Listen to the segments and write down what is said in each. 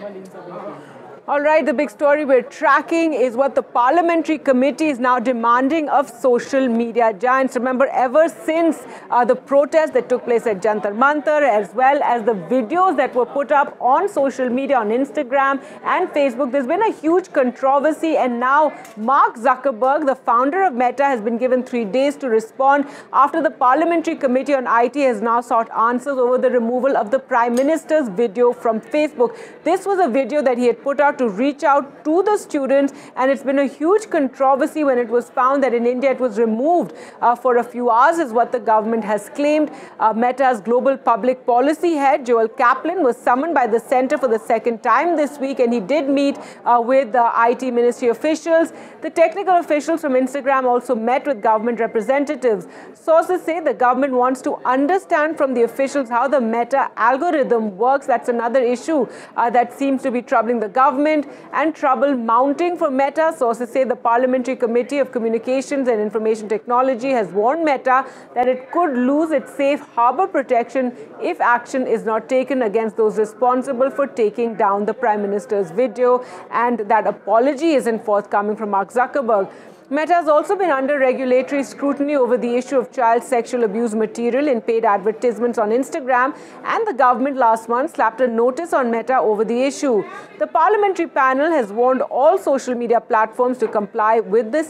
All right, the big story we're tracking is what the parliamentary committee is now demanding of social media giants. Remember, ever since the protests that took place at Jantar Mantar, as well as the videos that were put up on social media, on Instagram and Facebook, there's been a huge controversy. And now Mark Zuckerberg, the founder of Meta, has been given 3 days to respond after the parliamentary committee on IT has now sought answers over the removal of the Prime Minister's video from Facebook. This was a video that he had put out to reach out to the students, and it's been a huge controversy when it was found that in India it was removed for a few hours, is what the government has claimed. Meta's global public policy head, Joel Kaplan, was summoned by the center for the second time this week, and he did meet with the IT ministry officials. The technical officials from Instagram also met with government representatives. Sources say the government wants to understand from the officials how the Meta algorithm works. That's another issue that seems to be troubling the government, and trouble mounting for Meta. Sources say the Parliamentary Committee of Communications and Information Technology has warned Meta that it could lose its safe harbor protection if action is not taken against those responsible for taking down the Prime Minister's video, and that apology isn't forthcoming from Mark Zuckerberg. Meta has also been under regulatory scrutiny over the issue of child sexual abuse material in paid advertisements on Instagram, and the government last month slapped a notice on Meta over the issue. The parliamentary panel has warned all social media platforms to comply with the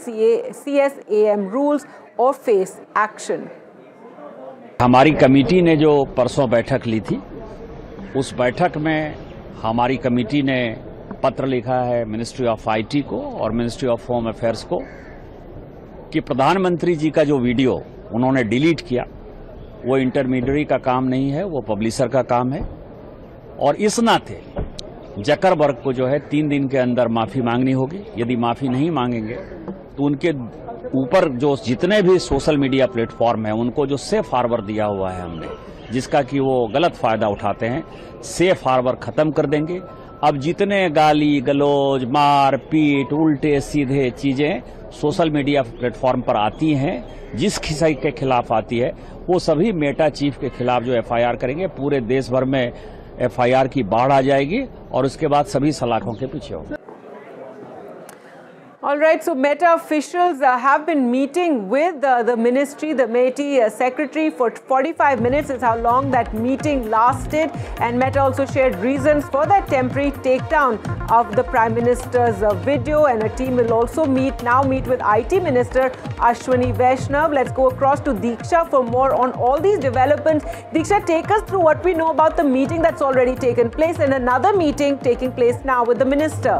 CSAM rules or face action. हमारी committee ने जो परसों बैठक ली थी, उस बैठक में हमारी कमेटी ने पत्र लिखा है मिनिस्ट्री ऑफ आईटी को और मिनिस्ट्री ऑफ होम अफेयर्स को कि प्रधानमंत्री जी का जो वीडियो उन्होंने डिलीट किया वो इंटरमीडियरी का काम नहीं है, वो पब्लिशर का काम है। और इस नाते जकरबर्ग को जो है 3 दिन के अंदर माफी मांगनी होगी। यदि माफी नहीं मांगेंगे तो उनके ऊपर जो जितने भी सोशल मीडिया प्लेटफॉर्म है उनको जो सेफ हार्बर दिया हुआ है हमने, जिसका कि वो गलत फायदा उठाते हैं, सेफ हार्बर खत्म कर देंगे। अब जितने गाली गलौज मार पीट उल्टे सीधे चीजें सोशल मीडिया प्लेटफॉर्म पर आती हैं, जिस किसी के खिलाफ आती है वो सभी मेटा चीफ के खिलाफ जो एफआईआर करेंगे, पूरे देश भर में एफआईआर की बाढ़ आ जाएगी और उसके बाद सभी सलाखों के पीछे होंगे। All right, so Meta officials have been meeting with the ministry, the METI secretary, for 45 minutes is how long that meeting lasted. And Meta also shared reasons for that temporary takedown of the Prime Minister's video. And a team will also meet with IT Minister Ashwini Vaishnav. Let's go across to Deeksha for more on all these developments. Deeksha, take us through what we know about the meeting that's already taken place and another meeting taking place now with the minister.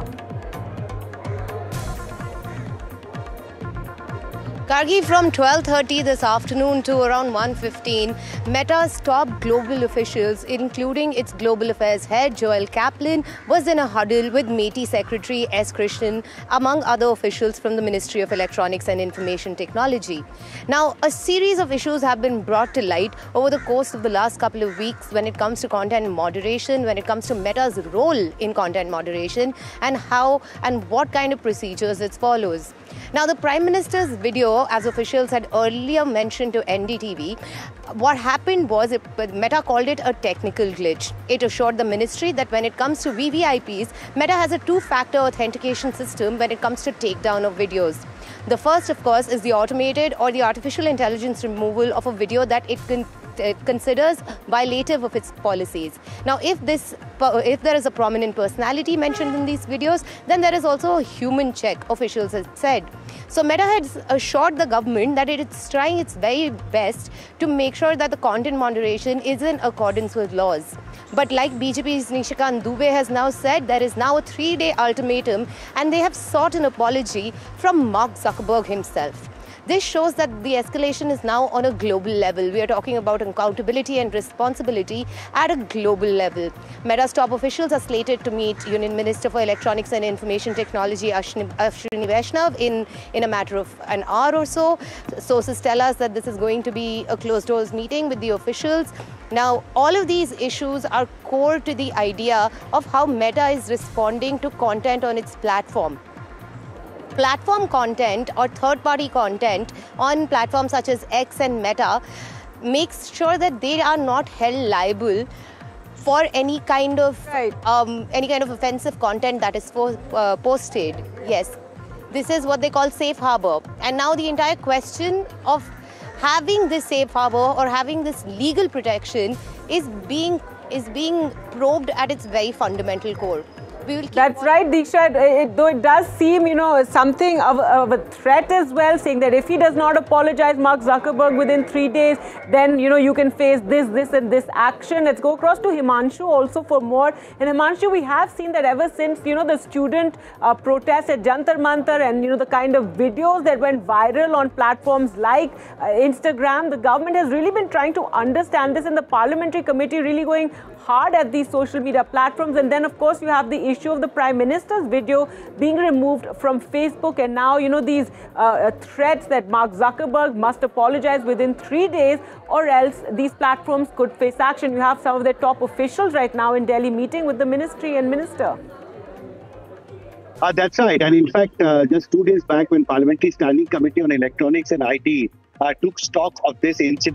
Gargi, from 12:30 this afternoon to around 1:15, Meta's top global officials, including its global affairs head Joel Kaplan, was in a huddle with METI Secretary S. Krishnan, among other officials from the Ministry of Electronics and Information Technology. Now, a series of issues have been brought to light over the course of the last couple of weeks when it comes to content moderation, when it comes to Meta's role in content moderation, and how and what kind of procedures it follows. Now, the Prime Minister's video, as officials had earlier mentioned to NDTV, what happened was Meta called it a technical glitch. It assured the ministry that when it comes to VVIPs, Meta has a two-factor authentication system when it comes to takedown of videos. The first, of course, is the automated or the artificial intelligence removal of a video that it considers violative of its policies. Now, if there is a prominent personality mentioned in these videos, then there is also a human check, officials have said. So Meta has assured the government that it is trying its very best to make sure that the content moderation is in accordance with laws. But like BJP's Nishikant Dubey has now said, there is now a 3-day ultimatum and they have sought an apology from Mark Zuckerberg himself. This shows that the escalation is now on a global level. We are talking about accountability and responsibility at a global level. Meta's top officials are slated to meet Union Minister for Electronics and Information Technology Ashwini Vaishnav in a matter of an hour or so. Sources tell us that this is going to be a closed-doors meeting with the officials. Now, all of these issues are core to the idea of how Meta is responding to content on its platform. Platform content or third-party content on platforms such as X and Meta makes sure that they are not held liable for any kind of Right. offensive content that is posted. Yes, this is what they call safe harbor. And now the entire question of having this safe harbor or having this legal protection is being probed at its very fundamental core. We will keep That's right, Diksha. Though it does seem, something of a threat as well, saying that if he does not apologize, Mark Zuckerberg, within 3 days, then, you can face this and this action. Let's go across to Himanshu also for more. And Himanshu, we have seen that ever since, the student protests at Jantar Mantar and, the kind of videos that went viral on platforms like Instagram, the government has really been trying to understand this, and the parliamentary committee really going hard at these social media platforms. And then, of course, you have the issue of the Prime Minister's video being removed from Facebook. And now, these threats that Mark Zuckerberg must apologize within 3 days or else these platforms could face action. You have some of their top officials right now in Delhi meeting with the ministry and minister. That's right. And in fact, just 2 days back when Parliamentary Standing Committee on Electronics and IT took stock of this incident,